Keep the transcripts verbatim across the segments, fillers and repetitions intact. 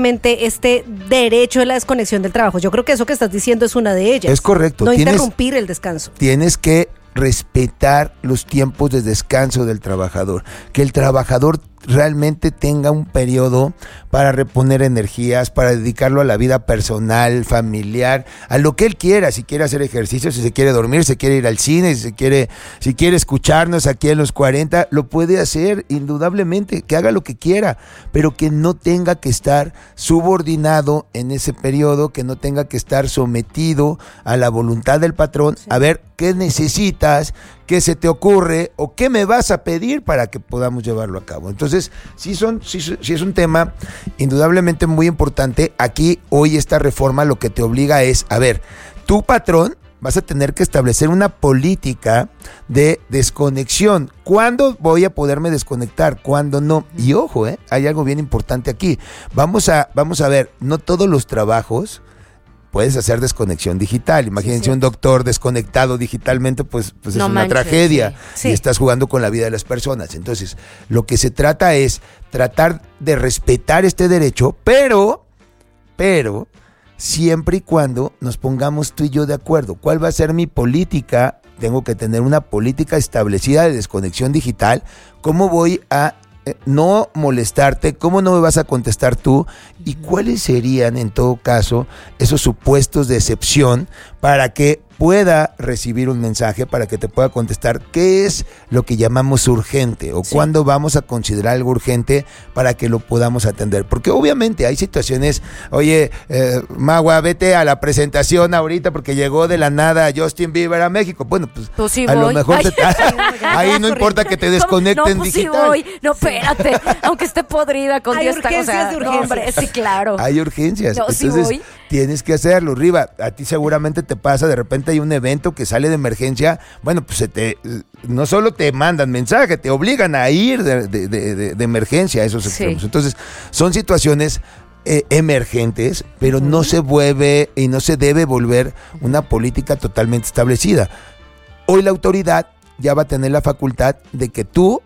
justamente este derecho de la desconexión del trabajo. Yo creo que eso que estás diciendo es una de ellas. Es correcto. No tienes, interrumpir el descanso. Tienes que respetar los tiempos de descanso del trabajador, que el trabajador realmente tenga un periodo para reponer energías, para dedicarlo a la vida personal, familiar, a lo que él quiera, si quiere hacer ejercicio, si se quiere dormir, si quiere ir al cine, si se quiere, si quiere escucharnos aquí en los cuarenta, lo puede hacer indudablemente, que haga lo que quiera, pero que no tenga que estar subordinado en ese periodo, que no tenga que estar sometido a la voluntad del patrón, sí. A ver qué necesitas, qué se te ocurre o qué me vas a pedir para que podamos llevarlo a cabo. Entonces, sí, son, sí, sí es un tema indudablemente muy importante. Aquí, hoy, esta reforma lo que te obliga es, a ver, tu patrón vas a tener que establecer una política de desconexión. ¿Cuándo voy a poderme desconectar? ¿Cuándo no? Y ojo, eh, hay algo bien importante aquí. Vamos a, vamos a ver, no todos los trabajos puedes hacer desconexión digital. Imagínense sí, sí. un doctor desconectado digitalmente, pues, pues no es una manches, tragedia. Sí. Y estás jugando con la vida de las personas. Entonces, lo que se trata es tratar de respetar este derecho, pero, pero, siempre y cuando nos pongamos tú y yo de acuerdo. ¿Cuál va a ser mi política? Tengo que tener una política establecida de desconexión digital. ¿Cómo voy a no molestarte? ¿Cómo no me vas a contestar tú? ¿Y cuáles serían, en todo caso, esos supuestos de excepción para que pueda recibir un mensaje, para que te pueda contestar qué es lo que llamamos urgente o sí. cuándo vamos a considerar algo urgente para que lo podamos atender? Porque obviamente hay situaciones, oye, eh, Magua, vete a la presentación ahorita porque llegó de la nada Justin Bieber a México. Bueno, pues, pues sí a voy. lo mejor te, ahí no importa que te desconecten no, pues digital. Sí voy. No, espérate, aunque esté podrida con diez urgencias o sea, de urgencias. No, hombre, sí, claro. Hay urgencias. No, Entonces, sí voy. tienes que hacerlo. Riva, a ti seguramente te pasa, de repente hay un evento que sale de emergencia, bueno, pues se te, no solo te mandan mensaje, te obligan a ir de, de, de, de emergencia a esos extremos. Sí. Entonces, son situaciones eh, emergentes, pero uh-huh. no se vuelve y no se debe volver una política totalmente establecida. Hoy la autoridad ya va a tener la facultad de que tú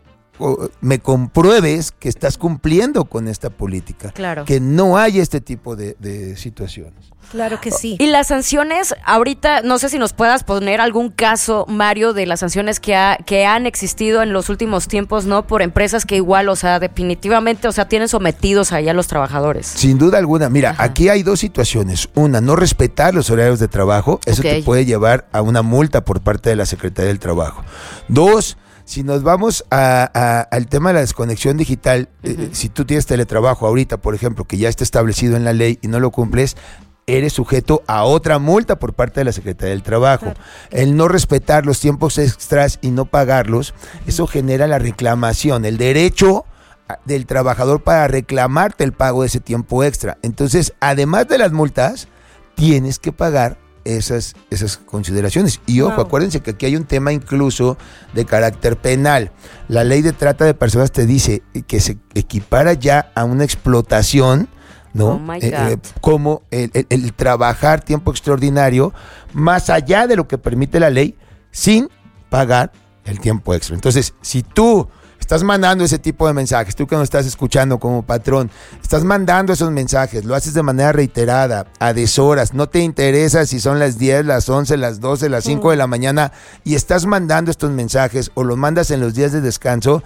me compruebes que estás cumpliendo con esta política, claro. que no hay este tipo de, de situaciones. Claro que sí. Y las sanciones, ahorita, no sé si nos puedas poner algún caso, Mario, de las sanciones que, ha, que han existido en los últimos tiempos, ¿no? Por empresas que igual, o sea, definitivamente, o sea, tienen sometidos ahí a los trabajadores. Sin duda alguna. Mira, Ajá. aquí hay dos situaciones. Una, no respetar los horarios de trabajo. Eso okay. te puede llevar a una multa por parte de la Secretaría del Trabajo. Dos, si nos vamos a, a, al tema de la desconexión digital, uh-huh. eh, si tú tienes teletrabajo ahorita, por ejemplo, que ya está establecido en la ley y no lo cumples, eres sujeto a otra multa por parte de la Secretaría del Trabajo. Claro. El no respetar los tiempos extras y no pagarlos, uh-huh. eso genera la reclamación, el derecho del trabajador para reclamarte el pago de ese tiempo extra. Entonces, además de las multas, tienes que pagar esas, esas consideraciones. Y ojo, wow. acuérdense que aquí hay un tema incluso de carácter penal. La ley de trata de personas te dice que se equipara ya a una explotación, ¿no? Oh eh, eh, como el, el, el trabajar tiempo extraordinario más allá de lo que permite la ley sin pagar el tiempo extra. Entonces, si tú estás mandando ese tipo de mensajes, tú que nos estás escuchando como patrón, estás mandando esos mensajes, lo haces de manera reiterada, a deshoras, no te interesa si son las diez, las once, las doce, las cinco mm. de la mañana y estás mandando estos mensajes o los mandas en los días de descanso,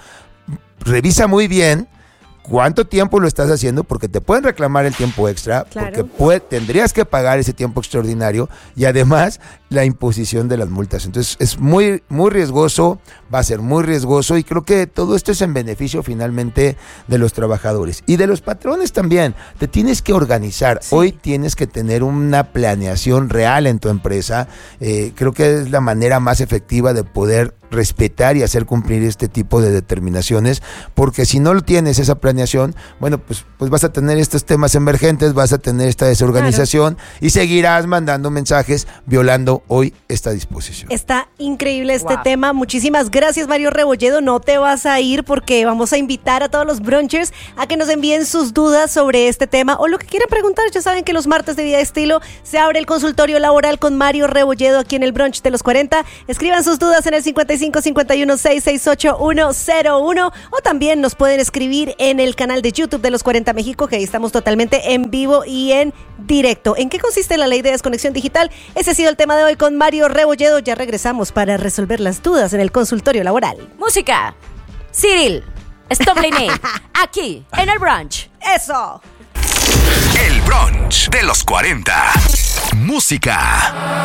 revisa muy bien cuánto tiempo lo estás haciendo, porque te pueden reclamar el tiempo extra, claro. porque puede, tendrías que pagar ese tiempo extraordinario y además la imposición de las multas. Entonces es muy, muy riesgoso, va a ser muy riesgoso y creo que todo esto es en beneficio finalmente de los trabajadores y de los patrones también. Te tienes que organizar, sí. hoy tienes que tener una planeación real en tu empresa. Eh, creo que es la manera más efectiva de poder respetar y hacer cumplir este tipo de determinaciones, porque si no lo tienes esa planeación, bueno, pues, pues vas a tener estos temas emergentes, vas a tener esta desorganización claro. y seguirás mandando mensajes violando tomado hoy esta disposición. Está increíble este Wow. tema. Muchísimas gracias, Mario Rebolledo. No te vas a ir porque vamos a invitar a todos los brunchers a que nos envíen sus dudas sobre este tema o lo que quieran preguntar. Ya saben que los martes de Vida de Estilo se abre el consultorio laboral con Mario Rebolledo aquí en el brunch de los cuarenta. Escriban sus dudas en el cincuenta y cinco cincuenta y uno seiscientos sesenta y ocho ciento uno o también nos pueden escribir en el canal de YouTube de los cuarenta México, que ahí estamos totalmente en vivo y en directo. ¿En qué consiste la ley de desconexión digital? Ese ha sido el tema de hoy con Mario Rebolledo. Ya regresamos para resolver las dudas en el consultorio laboral. Música. Cyril. Stop Line. Aquí, en el brunch. ¡Eso! El brunch de los cuarenta. Música.